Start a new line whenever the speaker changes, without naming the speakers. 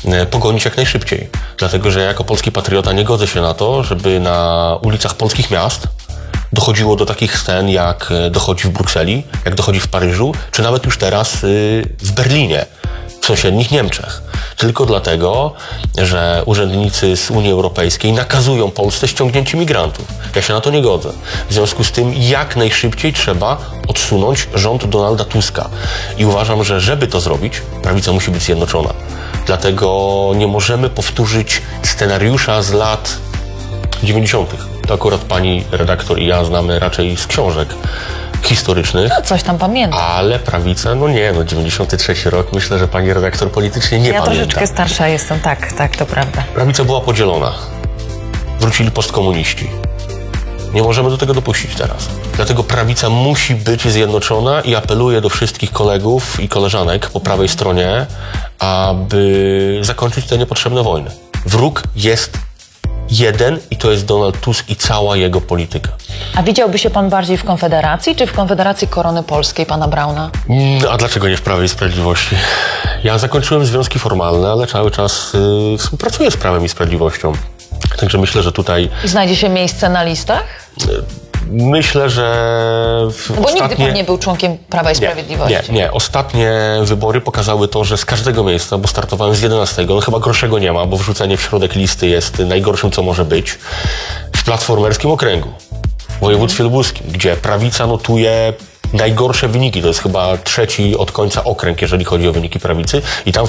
pogonić jak najszybciej. Dlatego, że ja jako polski patriota nie godzę się na to, żeby na ulicach polskich miast dochodziło do takich scen, jak dochodzi w Brukseli, jak dochodzi w Paryżu, czy nawet już teraz w Berlinie, w sąsiednich Niemczech. Tylko dlatego, że urzędnicy z Unii Europejskiej nakazują Polsce ściągnięcie migrantów. Ja się na to nie godzę. W związku z tym jak najszybciej trzeba odsunąć rząd Donalda Tuska. I uważam, że żeby to zrobić, prawica musi być zjednoczona. Dlatego nie możemy powtórzyć scenariusza z lat 90. To akurat pani redaktor i ja znamy raczej z książek historycznych.
No, coś tam pamiętam.
Ale prawica, 93 rok, myślę, że pani redaktor politycznie nie pamięta.
Ja troszeczkę starsza jestem, tak, to prawda.
Prawica była podzielona. Wrócili postkomuniści. Nie możemy do tego dopuścić teraz. Dlatego prawica musi być zjednoczona i apeluję do wszystkich kolegów i koleżanek po prawej stronie, aby zakończyć te niepotrzebne wojny. Wróg jest jeden i to jest Donald Tusk i cała jego polityka.
A widziałby się pan bardziej w Konfederacji, czy w Konfederacji Korony Polskiej, pana Brauna?
A dlaczego nie w Prawie i Sprawiedliwości? Ja zakończyłem związki formalne, ale cały czas współpracuję z Prawem i Sprawiedliwością. Także myślę, że tutaj...
I znajdzie się miejsce na listach?
Myślę, że
Bo nigdy pan nie był członkiem Prawa i Sprawiedliwości.
Nie. Ostatnie wybory pokazały to, że z każdego miejsca, bo startowałem z 11, chyba gorszego nie ma, bo wrzucenie w środek listy jest najgorszym, co może być, w platformerskim okręgu, w województwie lubuskim, gdzie prawica notuje najgorsze wyniki. To jest chyba trzeci od końca okręg, jeżeli chodzi o wyniki prawicy. I tam